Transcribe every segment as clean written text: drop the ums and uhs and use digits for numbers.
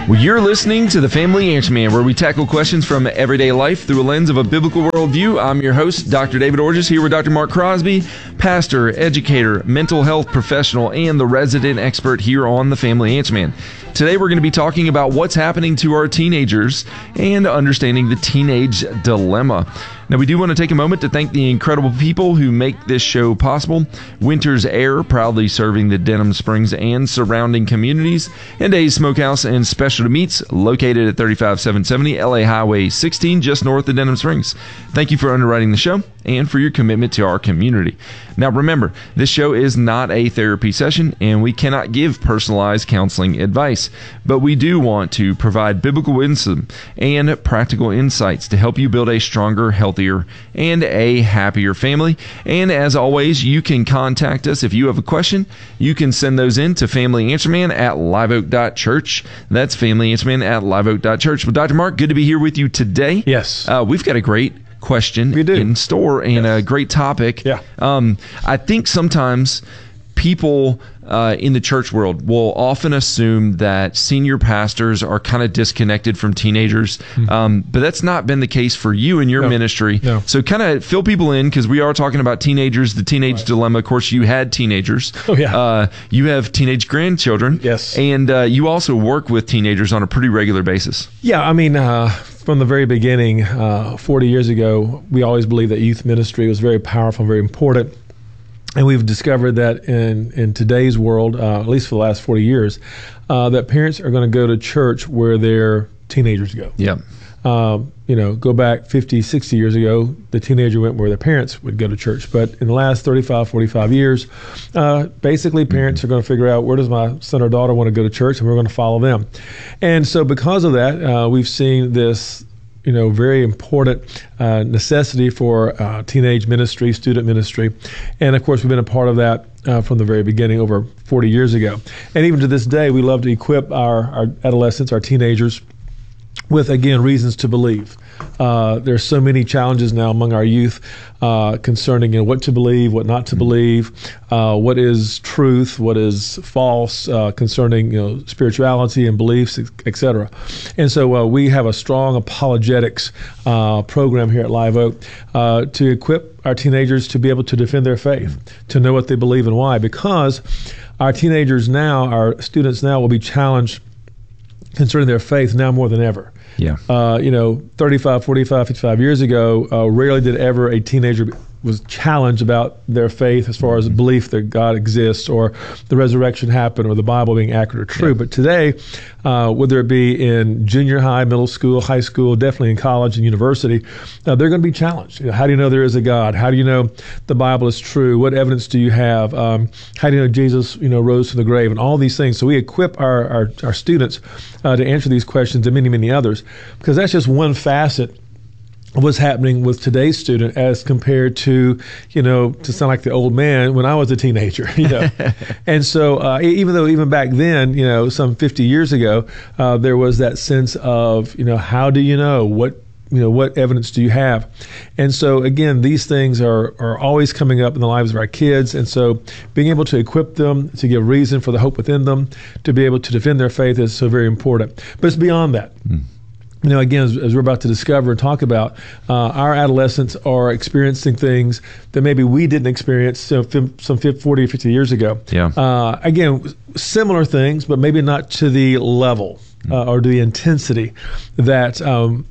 Well, you're listening to The Family Answer Man, where we tackle questions from everyday life through a lens of a biblical worldview. I'm your host, Dr. David Orges, here with Dr. Mark Crosby, pastor, educator, mental health professional, and the resident expert here on The Family Answer Man. Today, we're going to be talking about what's happening to our teenagers and understanding the teenage dilemma. Now, we do want to take a moment to thank the incredible people who make this show possible. Winter's Air, proudly serving the Denham Springs and surrounding communities, and Dave's Smokehouse and Specialty Meats, located at 35770 LA Highway 16, just north of Denham Springs. Thank you for underwriting the show and for your commitment to our community. Now, remember, this show is not a therapy session, and we cannot give personalized counseling advice, but we do want to provide biblical wisdom and practical insights to help you build a stronger, healthier, and a happier family. And as always, you can contact us if you have a question. You can send those in to familyanswerman@liveoak.church. That's familyanswerman@liveoak.church. Well, Dr. Mark, good to be here with you today. Yes. We've got a great question in store and a great topic. Yeah. I think sometimes people in the church world will often assume that senior pastors are kind of disconnected from teenagers, but that's not been the case for you in your ministry. No. So kind of fill people in, because we are talking about teenagers, the teenage dilemma. Of course, you had teenagers. Oh, yeah. You have teenage grandchildren. Yes. And you also work with teenagers on a pretty regular basis. Yeah, I mean, from the very beginning, 40 years ago, we always believed that youth ministry was very powerful and very important. And we've discovered that in today's world, at least for the last 40 years, that parents are going to go to church where their teenagers go. Yeah. Go back 50, 60 years ago, the teenager went where their parents would go to church. But in the last 35, 45 years, basically parents are going to figure out, where does my son or daughter want to go to church, and we're going to follow them. And so because of that, we've seen this very important necessity for teenage ministry, student ministry. And of course, we've been a part of that from the very beginning over 40 years ago. And even to this day, we love to equip our adolescents, our teenagers, with, again, reasons to believe. There's so many challenges now among our youth concerning what to believe, what not to believe, what is truth, what is false, concerning spirituality and beliefs, etc. And so we have a strong apologetics program here at Live Oak to equip our teenagers to be able to defend their faith, to know what they believe and why, because our teenagers now, our students now, will be challenged concerning their faith now more than ever. Yeah. 35, 45, 55 years ago, rarely did ever a teenager was challenged about their faith as far as belief that God exists or the resurrection happened or the Bible being accurate or true. Yeah. But today, whether it be in junior high, middle school, high school, definitely in college and university, they're going to be challenged. How do you know there is a God? How do you know the Bible is true? What evidence do you have? How do you know Jesus, rose from the grave? And all these things. So we equip our students to answer these questions and many, many others, because that's just one facet of what's happening with today's student as compared to, to sound like the old man when I was a teenager, And so even back then, some 50 years ago, there was that sense of, how do you know? What evidence do you have? And so, again, these things are always coming up in the lives of our kids. And so being able to equip them, to give reason for the hope within them, to be able to defend their faith is so very important. But it's beyond that. Again, as we're about to discover and talk about, our adolescents are experiencing things that maybe we didn't experience some 40 or 50 years ago. Yeah. Again, similar things, but maybe not to the level or to the intensity that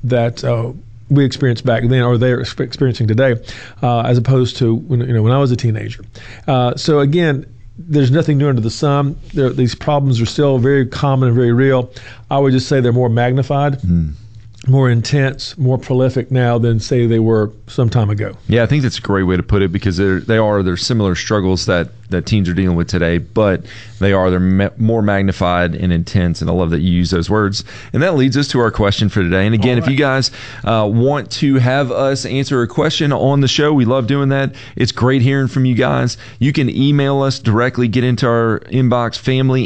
we experienced back then, or they're experiencing today, as opposed to when I was a teenager. So again, there's nothing new under the sun. These problems are still very common and very real. I would just say they're more magnified, more intense, more prolific now than, say, they were some time ago. Yeah, I think that's a great way to put it, because they're similar struggles that teens are dealing with today, but they're more magnified and intense, and I love that you use those words. And that leads us to our question for today. And again, if you guys want to have us answer a question on the show, we love doing that. It's great hearing from you guys. You can email us directly, get into our inbox.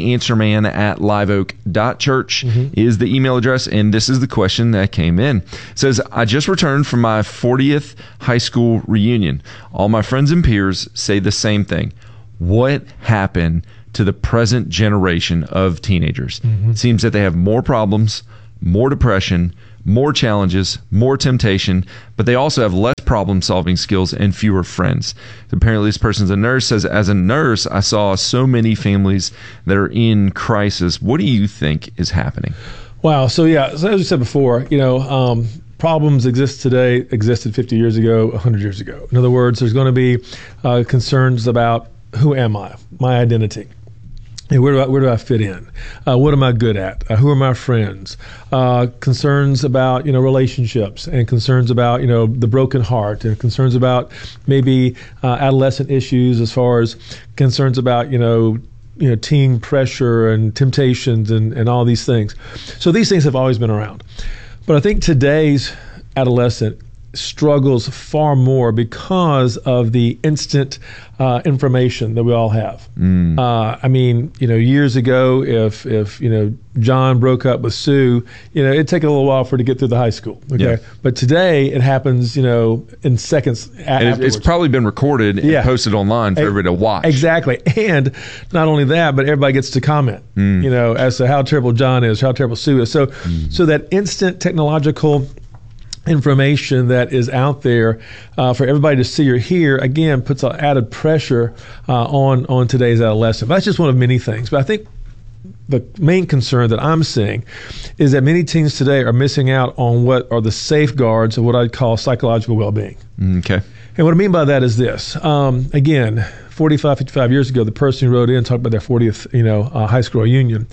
familyanswerman@liveoak.church is the email address, and this is the question that came in. It says, I just returned from my 40th high school reunion. All my friends and peers say the same thing. What happened to the present generation of teenagers? It seems that they have more problems, more depression, more challenges, more temptation, but they also have less problem-solving skills and fewer friends. Apparently, this person's a nurse, says, as a nurse, I saw so many families that are in crisis. What do you think is happening? Wow. So as we said before, problems exist today, existed 50 years ago, 100 years ago. In other words, there's going to be concerns about who am I, my identity. Where do I fit in? What am I good at? Who are my friends? Concerns about relationships, and concerns about the broken heart, and concerns about maybe adolescent issues as far as concerns about teen pressure and temptations and all these things. So these things have always been around, but I think today's adolescent struggles far more because of the instant information that we all have. Years ago, if John broke up with Sue, it'd take a little while for it to get through the high school. Okay, yeah. But today it happens, in seconds. It's probably been recorded and posted online for everybody to watch. Exactly, and not only that, but everybody gets to comment, as to how terrible John is, how terrible Sue is. So that instant technological information that is out there for everybody to see or hear, again, puts added pressure on today's adolescent. But that's just one of many things. But I think the main concern that I'm seeing is that many teens today are missing out on what are the safeguards of what I'd call psychological well-being. Okay. And what I mean by that is this. Again, 45, 55 years ago, the person who wrote in talked about their 40th, high school reunion.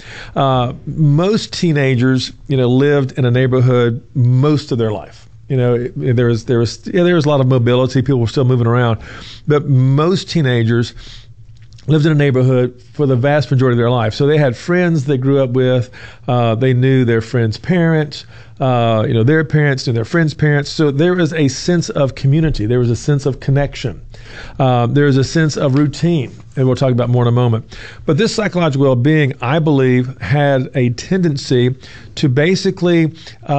Most teenagers, lived in a neighborhood most of their life. There was a lot of mobility. People were still moving around, but most teenagers lived in a neighborhood for the vast majority of their life. So they had friends they grew up with. They knew their friends' parents. Their parents knew their friends' parents. So there was a sense of community. There was a sense of connection. There was a sense of routine, and we'll talk about more in a moment. But this psychological well-being, I believe, had a tendency to basically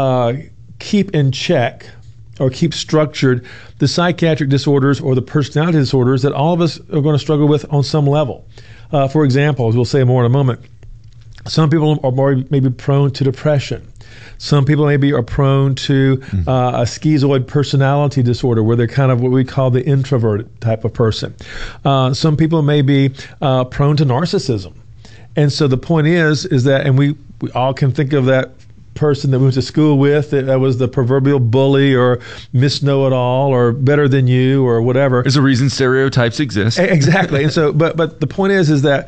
keep in check or keep structured the psychiatric disorders or the personality disorders that all of us are going to struggle with on some level. For example, as we'll say more in a moment, some people are more maybe prone to depression. Some people maybe are prone to a schizoid personality disorder, where they're kind of what we call the introverted type of person. Some people may be prone to narcissism. And so the point is that, and we all can think of that person that we went to school with that was the proverbial bully or Miss Know-It-All or better than you or whatever. There's a reason stereotypes exist. Exactly. And so, but the point is that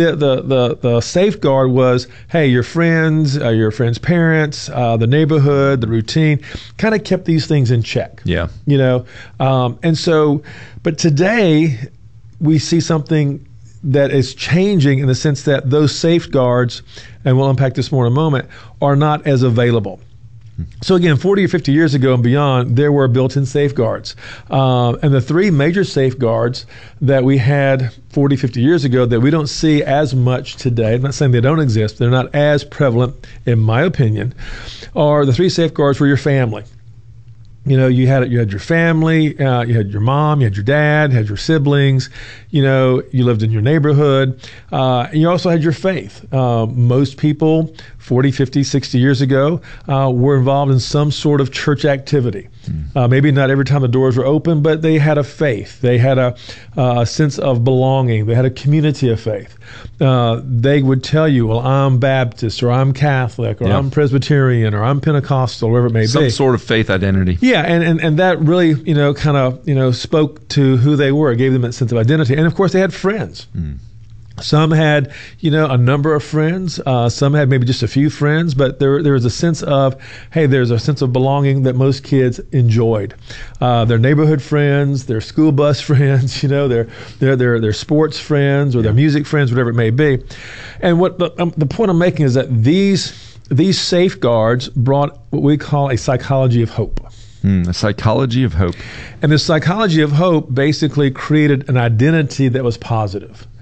the safeguard was, hey, your friends' parents, the neighborhood, the routine, kind of kept these things in check. Yeah. And so, but today we see something that is changing in the sense that those safeguards, and we'll unpack this more in a moment, are not as available. So again, 40 or 50 years ago and beyond, there were built-in safeguards. And the three major safeguards that we had 40, 50 years ago that we don't see as much today, I'm not saying they don't exist, they're not as prevalent, in my opinion, are the three safeguards were your family. You had your family, you had your mom, you had your dad, you had your siblings, you lived in your neighborhood, and you also had your faith. Most people 40, 50, 60 years ago were involved in some sort of church activity. Maybe not every time the doors were open, but they had a faith. They had a sense of belonging. They had a community of faith. They would tell you, well, I'm Baptist, or I'm Catholic, or I'm Presbyterian, or I'm Pentecostal, whatever it may be. Some sort of faith identity. Yeah, and that really, kind of, spoke to who they were, gave them that sense of identity. And of course, they had friends. Some had, a number of friends. Some had maybe just a few friends, but there was a sense of, hey, there's a sense of belonging that most kids enjoyed. Their neighborhood friends, their school bus friends, their sports friends or their music friends, whatever it may be. And what the point I'm making is that these safeguards brought what we call a psychology of hope. A psychology of hope. And the psychology of hope basically created an identity that was positive.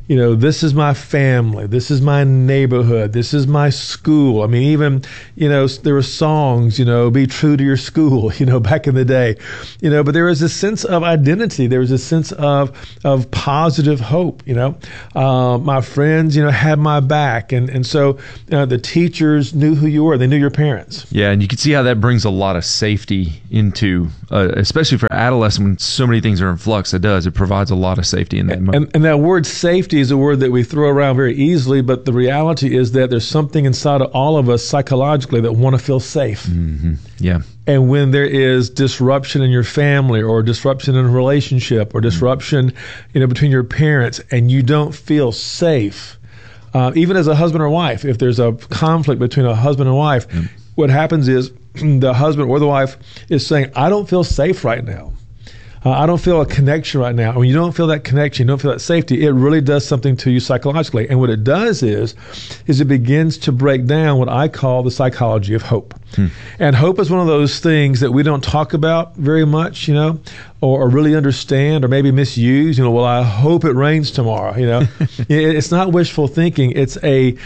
this is my family, this is my neighborhood, this is my school. I mean, even, there were songs, be true to your school, back in the day, but there was a sense of identity. There was a sense of positive hope, my friends, had my back. And so the teachers knew who you were. They knew your parents. Yeah. And you can see how that brings a lot of safety into, especially for adolescents, when so many things are in flux. It provides a lot of safety in that moment. And that word safety is a word that we throw around very easily, but the reality is that there's something inside of all of us psychologically that want to feel safe. Mm-hmm. Yeah. And when there is disruption in your family, or disruption in a relationship, or disruption, between your parents, and you don't feel safe, even as a husband or wife, if there's a conflict between a husband and wife, what happens is the husband or the wife is saying, I don't feel safe right now. I don't feel a connection right now. When you don't feel that connection, you don't feel that safety, it really does something to you psychologically. And what it does is it begins to break down what I call the psychology of hope. And hope is one of those things that we don't talk about very much, or really understand, or maybe misuse. Well, I hope it rains tomorrow. It's not wishful thinking. It's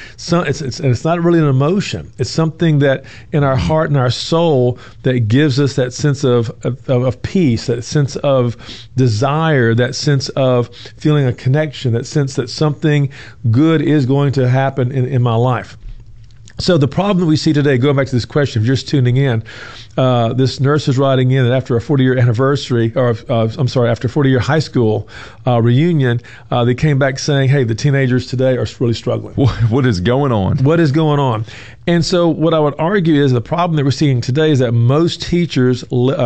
not really an emotion. It's something that in our heart and our soul that gives us that sense of peace, that sense of desire, that sense of feeling a connection, that sense that something good is going to happen in my life. So the problem we see today, going back to this question, if you're just tuning in, this nurse is writing in that after a 40-year anniversary, or after a 40-year high school reunion, they came back saying, hey, the teenagers today are really struggling. What is going on? What is going on? And so what I would argue is the problem that we're seeing today is that most teenagers,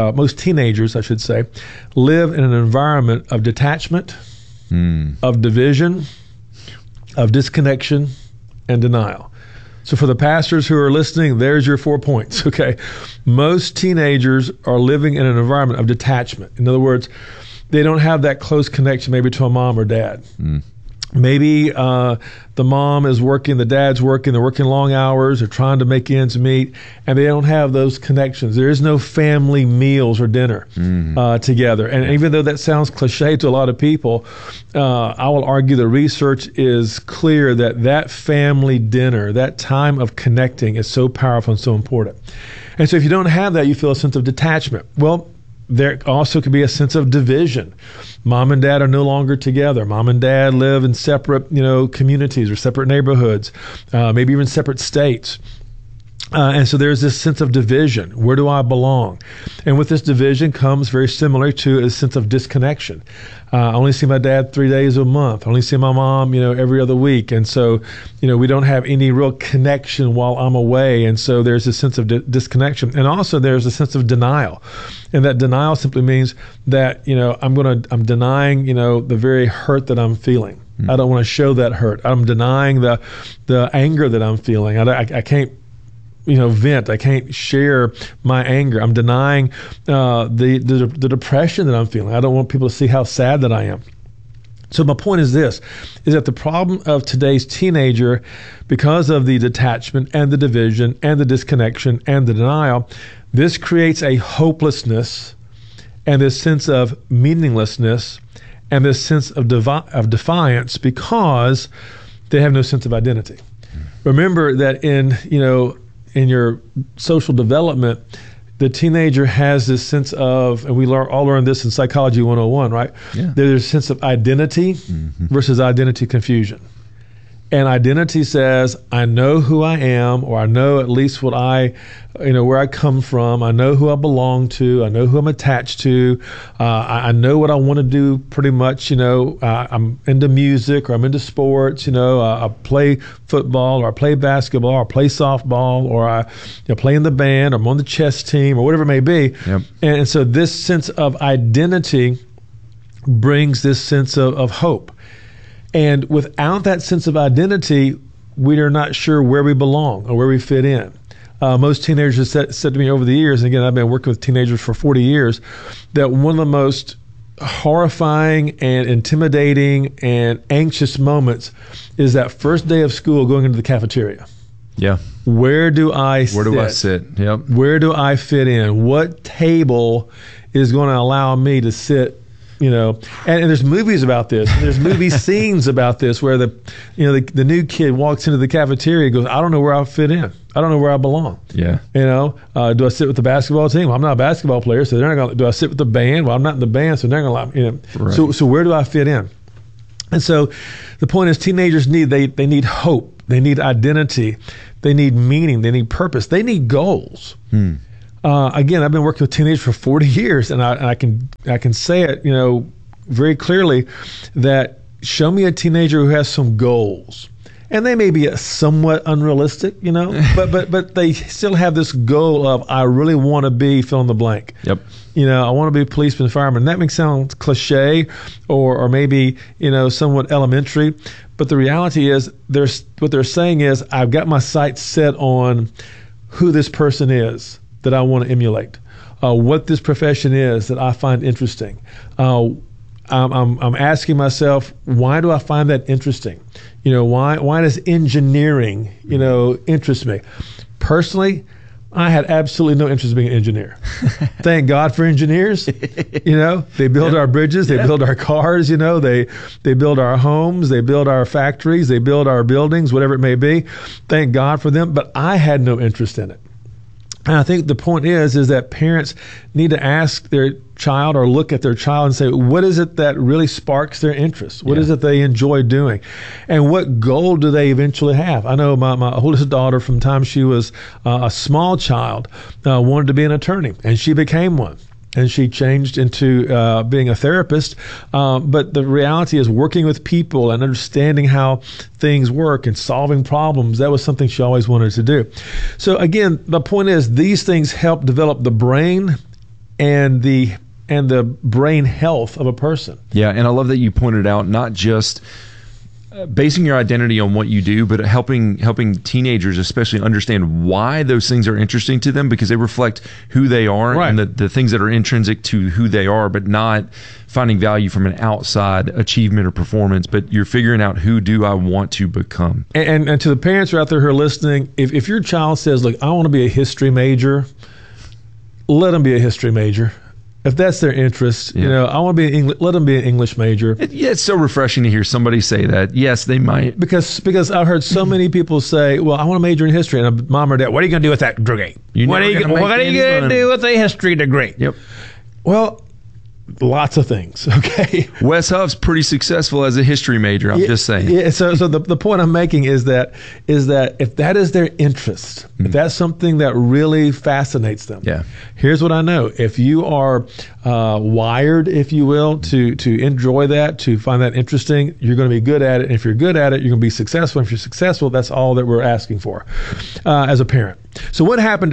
I should say, live in an environment of detachment, of division, of disconnection, and denial. So for the pastors who are listening, there's your 4 points, okay? Most teenagers are living in an environment of detachment. In other words, they don't have that close connection maybe to a mom or dad. Maybe the mom is working, the dad's working, they're working long hours, they're trying to make ends meet, and they don't have those connections. There is no family meals or dinner together. And even though that sounds cliche to a lot of people, I will argue the research is clear that family dinner, that time of connecting, is so powerful and so important. And so if you don't have that, you feel a sense of detachment. Well, there also could be a sense of division. Mom and dad are no longer together. Mom and dad live in separate, communities or separate neighborhoods, maybe even separate states. And so there's this sense of division. Where do I belong? And with this division comes very similar to a sense of disconnection. I only see my dad 3 days a month. I only see my mom, every other week. And so, we don't have any real connection while I'm away. And so there's a sense of disconnection. And also there's a sense of denial. And that denial simply means that, I'm denying, the very hurt that I'm feeling. I don't want to show that hurt. I'm denying the anger that I'm feeling. I can't vent. I can't share my anger. I'm denying the depression that I'm feeling. I don't want people to see how sad that I am. So my point is this, is that the problem of today's teenager, because of the detachment and the division and the disconnection and the denial, this creates a hopelessness and this sense of meaninglessness and this sense of defiance because they have no sense of identity. Remember that in your social development, the teenager has this sense of, and we all learned this in Psychology 101, right? Yeah. There's a sense of identity versus identity confusion. And identity says, I know who I am, or I know at least what where I come from. I know who I belong to. I know who I'm attached to. I know what I want to do pretty much. I'm into music, or I'm into sports. I play football, or I play basketball, or I play softball, or I play in the band, or I'm on the chess team, or whatever it may be. Yep. And so this sense of identity brings this sense of hope. And without that sense of identity, we are not sure where we belong or where we fit in. Most teenagers have said to me over the years, and again, I've been working with teenagers for 40 years, that one of the most horrifying and intimidating and anxious moments is that first day of school going into the cafeteria. Yeah. Where do I sit? Where do I sit? Yep. Where do I fit in? What table is going to allow me to sit And there's movies about this. There's movie scenes about this where the new kid walks into the cafeteria and goes, I don't know where I'll fit in. I don't know where I belong. Yeah. Do I sit with the basketball team? Well, I'm not a basketball player, so they're not going to. Do I sit with the band? Well, I'm not in the band, so they're not going to. Right. So where do I fit in? And so the point is, teenagers need hope. They need identity. They need meaning. They need purpose. They need goals. Again, I've been working with teenagers for 40 years, and I can say it, very clearly that show me a teenager who has some goals. And they may be somewhat unrealistic, but they still have this goal of, I really want to be fill in the blank. Yep. I want to be a policeman, fireman. That may sound cliche or maybe, somewhat elementary. But the reality is what they're saying is, I've got my sights set on who this person is that I want to emulate, what this profession is that I find interesting. I'm asking myself, why do I find that interesting? Why does engineering, interest me? Personally, I had absolutely no interest in being an engineer. Thank God for engineers. They build our bridges, they build our cars, they build our homes, they build our factories, they build our buildings, whatever it may be. Thank God for them, but I had no interest in it. And I think the point is that parents need to ask their child or look at their child and say, what is it that really sparks their interest? What is it they enjoy doing? And what goal do they eventually have? I know my oldest daughter, from the time she was a small child, wanted to be an attorney, and she became one. And she changed into being a therapist. But the reality is, working with people and understanding how things work and solving problems, that was something she always wanted to do. So again, the point is, these things help develop the brain and the brain health of a person. Yeah, and I love that you pointed out not just basing your identity on what you do, but helping teenagers especially understand why those things are interesting to them, because they reflect who they are, right, and the things that are intrinsic to who they are, but not finding value from an outside achievement or performance, but you're figuring out, who do I want to become? And to the parents who are out there who are listening, if your child says, look, I want to be a history major, let them be a history major. If that's their interest, I want to be let them be an English major. It's so refreshing to hear somebody say that. Yes, they might. Because I've heard so many people say, well, I want to major in history. And a mom or dad, what are you going to do with that degree? What are you going to do with a history degree? Yep. Well, lots of things, okay? Wes Huff's pretty successful as a history major, I'm just saying. Yeah, so the point I'm making is that if that is their interest, if that's something that really fascinates them, here's what I know. If you are wired, if you will, to enjoy that, to find that interesting, you're going to be good at it. And if you're good at it, you're going to be successful. And if you're successful, that's all that we're asking for as a parent. So what happened?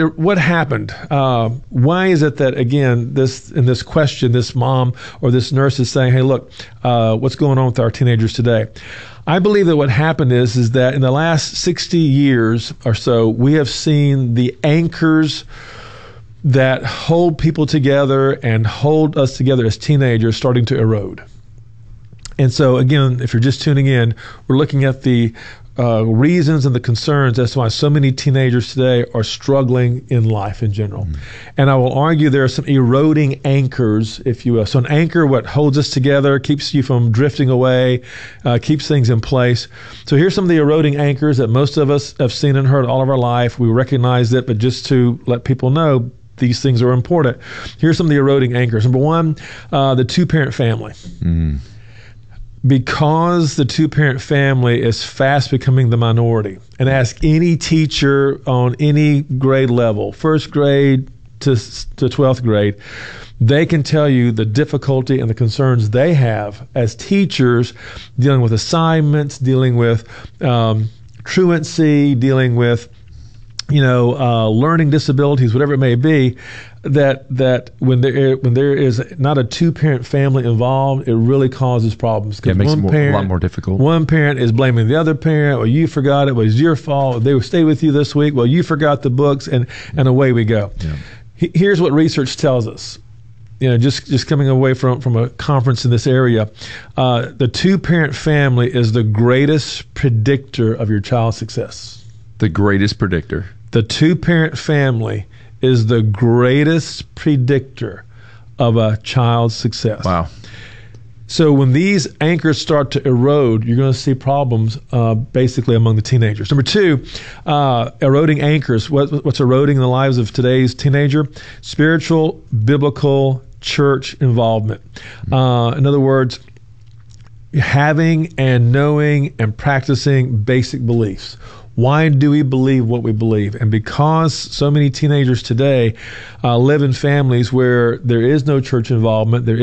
Why is it that, again, this question, this mom or this nurse is saying, hey, look, what's going on with our teenagers today? I believe that what happened is that in the last 60 years or so, we have seen the anchors that hold people together and hold us together as teenagers starting to erode. And so, again, if you're just tuning in, we're looking at the reasons and the concerns as to why so many teenagers today are struggling in life in general. And I will argue there are some eroding anchors, if you will. So an anchor, what holds us together, keeps you from drifting away, keeps things in place. So here's some of the eroding anchors that most of us have seen and heard all of our life. We recognize it, but just to let people know, these things are important. Here's some of the eroding anchors. Number one, the two-parent family. Because the two-parent family is fast becoming the minority. And ask any teacher on any grade level, first grade to 12th grade, they can tell you the difficulty and the concerns they have as teachers dealing with assignments, dealing with truancy, dealing with learning disabilities, whatever it may be, that when there is not a two-parent family involved, it really causes problems. It makes it a lot more difficult. One parent is blaming the other parent. Well, you forgot it. It was your fault. They would stay with you this week. Well, you forgot the books, and away we go. Yeah. Here's what research tells us. Just coming away from a conference in this area, the two-parent family is the greatest predictor of your child's success. The greatest predictor. The two-parent family is the greatest predictor of a child's success. Wow. So when these anchors start to erode, you're going to see problems basically among the teenagers. Number two, eroding anchors. What's eroding in the lives of today's teenager? Spiritual, biblical, church involvement. In other words, having and knowing and practicing basic beliefs. Why do we believe what we believe? And because so many teenagers today live in families where there is no church involvement, there